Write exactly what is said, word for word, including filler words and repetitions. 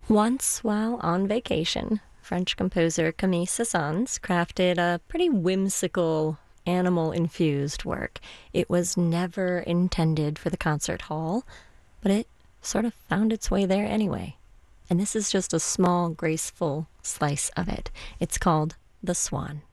Once, while on vacation, French composer Camille Saint-Saëns crafted a pretty whimsical animal-infused work. It was never intended for the concert hall, but it sort of found its way there anyway. And this is just a small, graceful slice of it. It's called The Swan.